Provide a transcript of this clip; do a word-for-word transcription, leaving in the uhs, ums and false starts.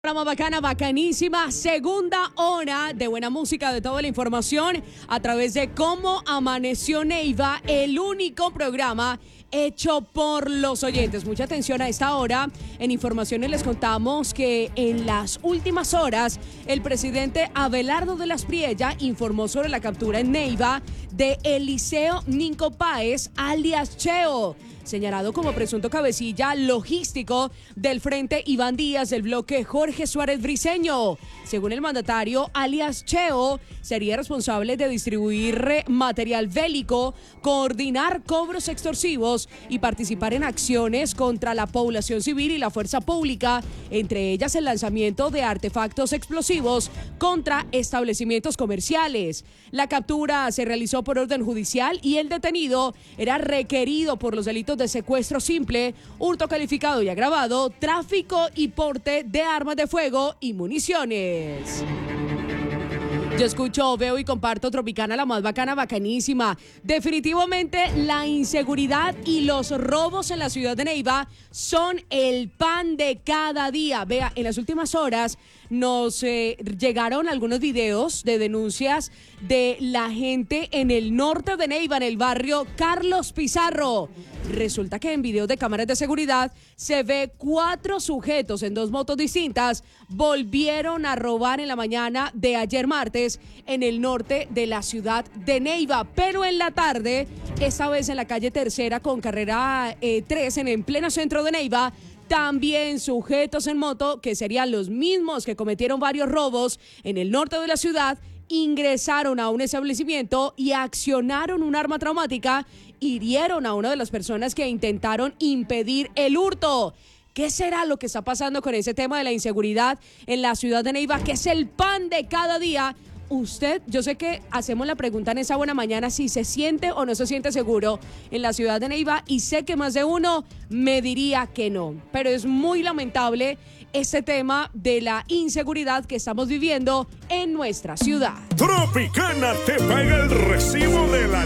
Programa bacana, bacanísima, segunda hora de buena música, de toda la información a través de Cómo Amaneció Neiva, el único programa hecho por los oyentes. Mucha atención a esta hora. En informaciones les contamos que en las últimas horas el presidente Abelardo de las Priella informó sobre la captura en Neiva de Eliseo Ninco Páez, alias Cheo, señalado como presunto cabecilla logístico del Frente Iván Díaz del bloque Jorge Suárez Briceño. Según el mandatario, alias Cheo sería responsable de distribuir material bélico, coordinar cobros extorsivos y participar en acciones contra la población civil y la fuerza pública, entre ellas el lanzamiento de artefactos explosivos contra establecimientos comerciales. La captura se realizó por orden judicial y el detenido era requerido por los delitos de secuestro simple, hurto calificado y agravado, tráfico y porte de armas de fuego y municiones. Yo escucho, veo y comparto Tropicana, la más bacana, bacanísima. Definitivamente la inseguridad y los robos en la ciudad de Neiva son el pan de cada día. Vea, en las últimas horas nos eh, llegaron algunos videos de denuncias de la gente en el norte de Neiva, en el barrio Carlos Pizarro. Resulta que en videos de cámaras de seguridad se ve cuatro sujetos en dos motos distintas volvieron a robar en la mañana de ayer martes en el norte de la ciudad de Neiva, pero en la tarde, esta vez en la calle Tercera con carrera eh, tres en el pleno centro de Neiva, también sujetos en moto, que serían los mismos que cometieron varios robos en el norte de la ciudad, ingresaron a un establecimiento y accionaron un arma traumática, hirieron a una de las personas que intentaron impedir el hurto. ¿Qué será lo que está pasando con ese tema de la inseguridad en la ciudad de Neiva, que es el pan de cada día? Usted, yo sé que hacemos la pregunta en esa buena mañana si se siente o no se siente seguro en la ciudad de Neiva, y sé que más de uno me diría que no, pero es muy lamentable este tema de la inseguridad que estamos viviendo en nuestra ciudad. Tropicana te paga el recibo de la